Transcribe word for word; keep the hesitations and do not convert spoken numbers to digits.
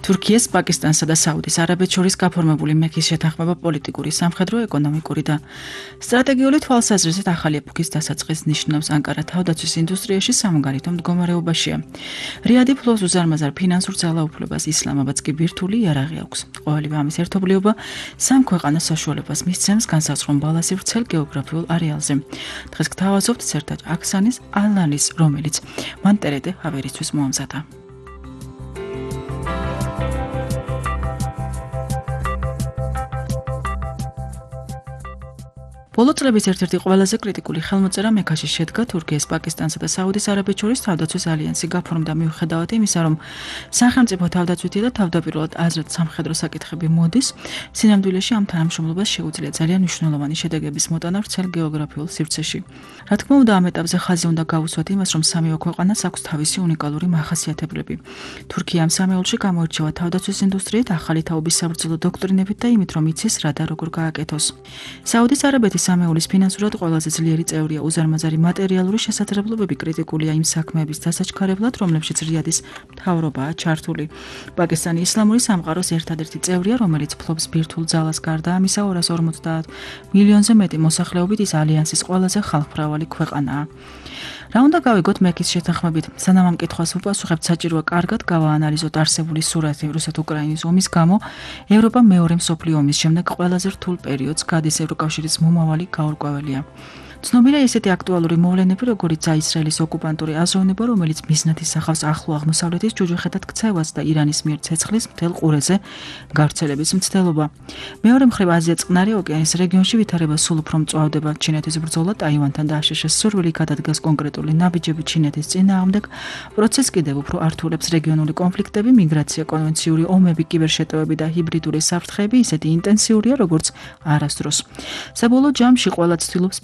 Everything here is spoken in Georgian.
თურქიას, პაკისტანსა და საუდის არაბეთს შორის გაფორმებული მექის შეთანხმება პოლიტიკური, სამხედრო, ეკონომიკური და სტრატეგიული თვალსაზრისით ახალი ეპოქის დასაწყისს ნიშნავს. ანკარა თავდაცვის ინდუსტრიაში სამგარითო მდგომარეობაშია. რიადი ფლობს უზარმაზარ ფინანსურ ძალაუფლებას, ისლამაბადს კი ბირთვული იარაღი აქვს. ყოველივე ამის ერთობლიობა სამ ქვეყანას საშუალებას მისცემს განსაზღვრონ ბალანსი ვრცელ გეოგრაფიულ არეალზე. დღეს გთავაზობთ სერტაჯ აქსანის ალანის, რომელიც მან ტერეტე ჰავერისთვის მოამზადა. ბოლო წლების ერთ-ერთი ყველაზე კრიტიკული ხელმოწერა მექაში შედგა თურქიას, პაკისტანსა და საუდის არაბეთს შორის თავდაცვის ალიანსი გაფორმდა მიუხედავად იმისა, რომ სახელმწიფო თავდაცვითი და თავდაპირველად აზრად სამხედრო საკითხები მოდის, სინამდვილეში ამ თანამშრომლობას შეუძლია ძალიან მნიშვნელოვანი შედეგების მოტანა ვრცელ გეოგრაფიულ სივრცეში. რა თქმა უნდა, ამ ეტაპზე ხაზი უნდა გავუსვათ იმას, რომ სამივე ქვეყანას აქვს თავისი უნიკალური მახასიათებლები. თურქია ამ სამეულში გამოირჩევა თავდაცვის ინდუსტრიით, ახალი თაობის საბრძოლო დოქტრინებით და იმით, რომ იცის რა და როგორ გააკეთოს. საუდის არაბეთის სამეულის ფინანსურად ყველაზე ძლიერი წევრია, უზარმაზარი მატერიალური შესაძლებლობები კრიტიკულია იმ საქმეების დასაჩქარებლად, რომლებშიც რიადის მთავრობაა ჩართული. პაკისტანი ისლამური სამყაროს ერთადერთი წევრია, რომელიც ფლობს ბირთვულ ძალას, გარდა ამისა ორას ორმოცდაათ მილიონზე მეტი მოსახლეობით ის ალიანსის ყველაზე ხალხმრავალი ქვეყანაა. რა უნდა გავიგოთ მექის შეთანხმებით? სანამ ამ კითხვას ვუპასუხებთ, საჭიროა კარგად გავაანალიზოთ არსებული სურათი. რუსეთ-უკრაინის ომის გამო ევროპა მეორე მსოფლიო ომის შემდეგ ყველაზე რთულ პერიოდს გადის, ევროკავშირის მომავალი გაურკვეველია. ცნობილია ისეთი აქტუალური მოვლენები, როგორიც ისრაელის ოკუპანტური აზროვნება, რომელიც მიზნად ისახავს ახლო აღმოსავლეთის ჯუჯუხეთად ქცევას და ირანის მიერ ცეცხლის მთელ ყურეზე გავრცელების მცდელობა. მეორე მხრივ აზია-წყნარი ოკეანის რეგიონში ვითარება სულ უფრო მწვავდება. ჩინეთის ბრძოლა ტაივანთან და აშშ-ს სურვილი გადადგას კონკრეტული ნაბიჯები ჩინეთის წინააღმდეგ. პროცესს კიდევ უფრო ართულებს რეგიონული კონფლიქტები, მიგრაცია, კონვენციური ომები, კიბერშეტევები და ჰიბრიდული საფრთხეები ისეთი ინტენსიურია, როგორც არასდროს. საბოლოო ჯამში ყველა ცდილობს